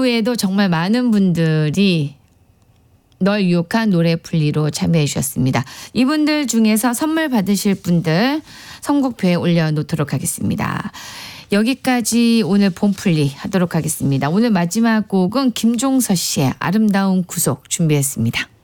이외에도 정말 많은 분들이 널 유혹한 노래 풀리로 참여해 주셨습니다. 이분들 중에서 선물 받으실 분들 선곡표에 올려놓도록 하겠습니다. 여기까지 오늘 봄풀리 하도록 하겠습니다. 오늘 마지막 곡은 김종서 씨의 아름다운 구속 준비했습니다.